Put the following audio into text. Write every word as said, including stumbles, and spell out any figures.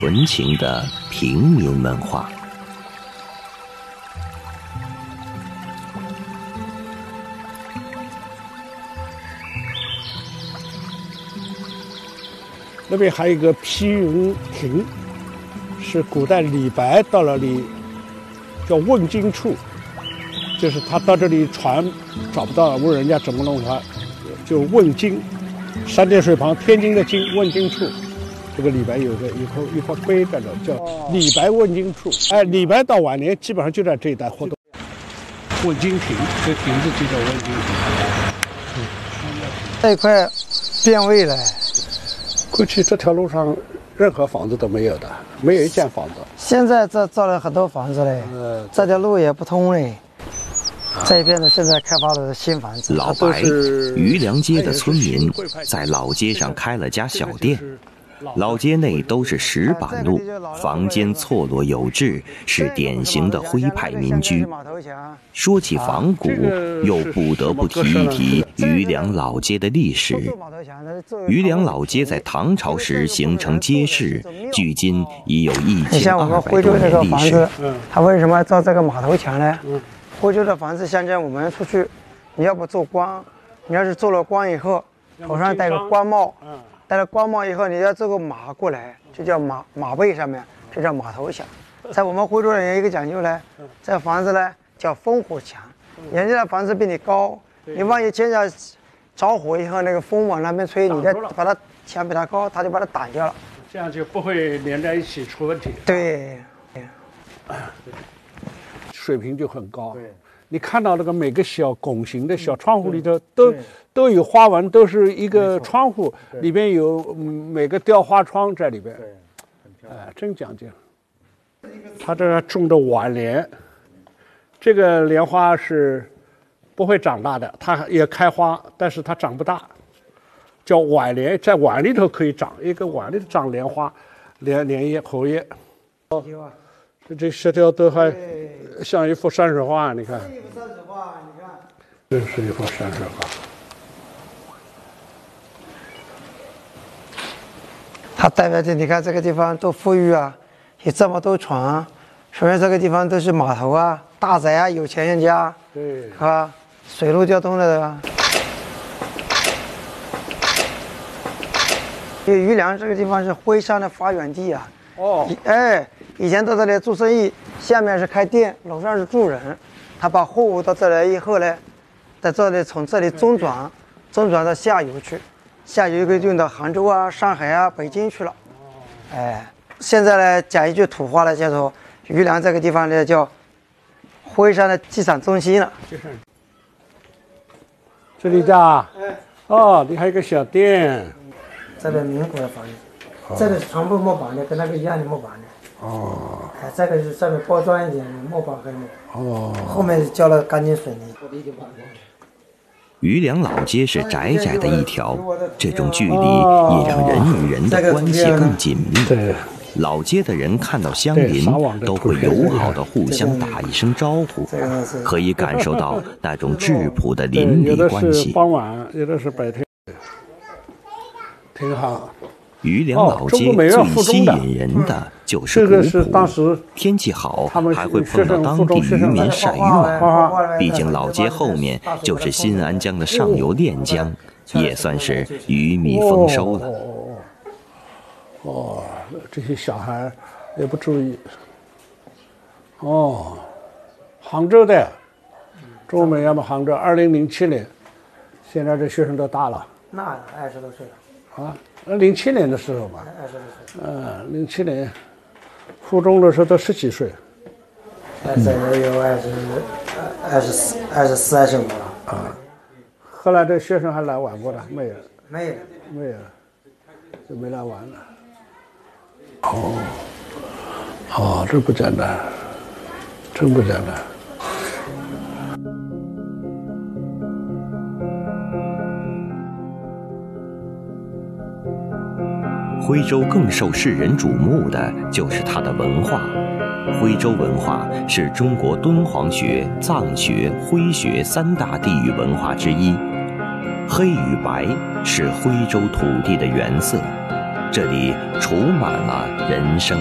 纯情的平民文化。 那边还有一个披云亭，是古代李白到了里叫问津处，就是他到这里船找不到，问人家怎么弄他，就问津，三点水旁天津的津，问津处。这个李白有个一块一块碑在这，叫李白问津处。哎，李白到晚年基本上就在这一带活动。问津亭，这亭子就叫问津亭。 这一块变味了。 过去这条路上任何房子都没有的，没有一间房子。 现在这造了很多房子嘞，呃、这条路也不通嘞。这一边呢，现在开发的新房子。 老白，余梁街的村民在老街上开了家小店。老街内都是石板路，房间错落有致，是典型的徽派民居。说起仿古，又不得不提一提余梁老街的历史。余梁老街在唐朝时形成街市，距今已有一千二百多年历史。 它为什么要造这个马头墙呢？徽州的房子，现在我们出去，你要不做官，你要是做了官以后，头上戴个官帽。戴了官帽以后，你要这个马过来，就叫马马背上面，这叫马头墙。在我们徽州人有一个讲究呢，这房子呢叫烽火墙，人家的房子比你高，你万一见着着火以后，那个风往那边吹，你再把它墙比它高，它就把它挡掉了， 这样就不会连在一起出问题。 对， 水平就很高。你看到那个每个小拱形的小窗户里头都都有花纹，都是一个窗户，里边有每个雕花窗在里边，哎，真讲究。他这种的晚莲，这个莲花是不会长大的，它也开花，但是它长不大，叫晚莲，在碗里头可以长，一个碗里头长莲花，莲莲叶、荷叶。这石条都还像一幅山水画，你看。这一幅山水画，你看。这是一幅山水画。 它代表的，你看这个地方多富裕啊，有这么多船，说明这个地方都是码头啊、大宅啊、有钱人家， 对， 是吧？水陆交通的。因为余梁这个地方是徽商的发源地啊。哦，哎，以前到这里做生意，下面是开店，楼上是住人。他把货物到这来以后呢，在这里从这里中转，中转到下游去，下游可以运到杭州啊、上海啊、北京去了。哎，现在呢，讲一句土话呢，叫做余梁这个地方呢叫徽商的集散中心了。 这里家，哦，你还有一个小店。 这边民国的房子。这个是全部木板的，跟那个一样的木板的。哦。哎，这个是上面包装一点的木板和木。哦。后面浇了干净水泥。 余梁老街是窄窄的一条，这种距离也让人与人的关系更紧密。 对。 老街的人看到乡邻都会友好的互相打一声招呼，可以感受到那种质朴的邻里关系。 有的是傍晚，有的是白天，挺好。 余梁老街最吸引人的就是古朴，天气好还会碰到当地渔民晒渔网。毕竟老街后面就是新安江的上游练江，也算是渔民丰收了。 哦，这些小孩也不注意。哦，杭州的，中美要么杭州，二零零七年，现在这学生都大了。 那二十多岁了。 啊。零七年的时候吧，嗯，零七年，初中的时候都十几岁， 那这也有二十、二十四、二十四、二十五了。 啊，后来这学生还来玩过的，没有， 没有， 没有，就没来玩了。哦，哦，这不简单，真不简单。 徽州更受世人瞩目的就是它的文化。徽州文化是中国敦煌学、藏学、徽学三大地域文化之一。黑与白是徽州土地的原色， 这里储满了人生